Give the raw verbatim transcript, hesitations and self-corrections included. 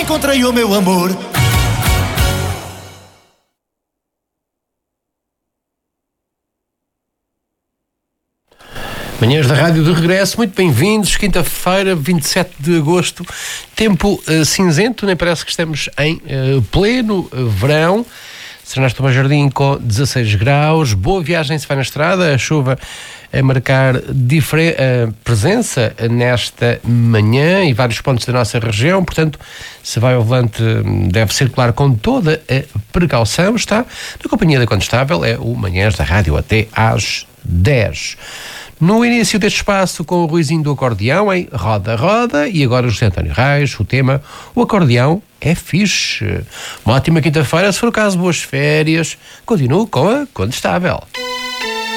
encontrei o meu amor. Manhãs da Rádio de regresso, muito bem-vindos. Quinta-feira, vinte e sete de agosto, tempo uh, cinzento, nem parece que estamos em uh, pleno uh, verão. Será Tomás Jardim com dezasseis graus. Boa viagem se vai na estrada. A chuva a marcar difere- a presença nesta manhã em vários pontos da nossa região. Portanto, se vai ao volante, deve circular com toda a precaução. Está na companhia da Condestável, é o Manhãs da Rádio até às dez. No início deste espaço, com o Ruizinho do acordeão em Roda Roda, e agora o José António Reis, o tema O Acordeão é Fixe. Uma ótima quinta-feira, se for o caso, boas férias. Continuo com a Condestável.